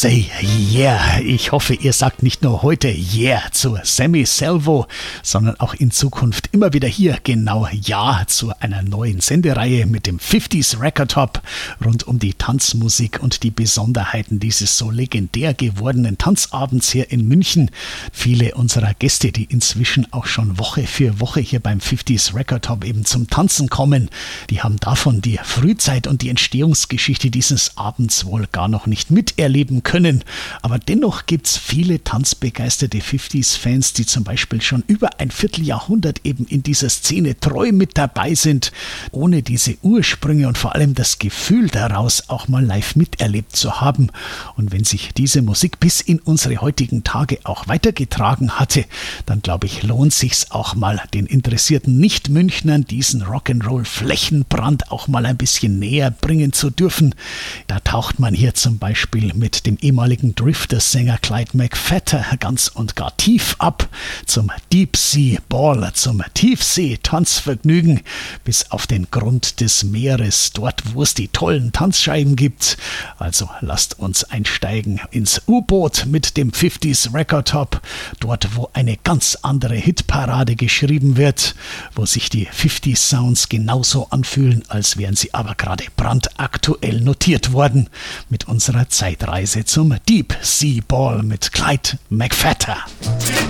Say yeah. Ich hoffe, ihr sagt nicht nur heute yeah zu Sammy Salvo, sondern auch in Zukunft immer wieder hier genau ja zu einer neuen Sendereihe mit dem 50s Record Top rund um die Tanzmusik und die Besonderheiten dieses so legendär gewordenen Tanzabends hier in München. Viele unserer Gäste, die inzwischen auch schon Woche für Woche hier beim 50s Record Top eben zum Tanzen kommen, die haben davon die Frühzeit und die Entstehungsgeschichte dieses Abends wohl gar noch nicht miterleben können. Aber dennoch gibt's viele tanzbegeisterte 50s-Fans, die zum Beispiel schon über ein Vierteljahrhundert eben in dieser Szene treu mit dabei sind, ohne diese Ursprünge und vor allem das Gefühl daraus auch mal live miterlebt zu haben. Und wenn sich diese Musik bis in unsere heutigen Tage auch weitergetragen hatte, dann glaube ich, lohnt sich's auch mal den interessierten Nicht-Münchnern diesen Rock'n'Roll-Flächenbrand auch mal ein bisschen näher bringen zu dürfen. Da taucht man hier zum Beispiel mit dem ehemaligen Drifters-Sänger Clyde McPhatter ganz und gar tief ab zum Deep Sea Ball, zum Tiefsee-Tanzvergnügen bis auf den Grund des Meeres, dort wo es die tollen Tanzscheiben gibt. Also lasst uns einsteigen ins U-Boot mit dem 50s Record Top, dort wo eine ganz andere Hitparade geschrieben wird, wo sich die 50s Sounds genauso anfühlen, als wären sie aber gerade brandaktuell notiert worden, mit unserer Zeitreise zum Deep Sea Ball mit Clyde McPhatter.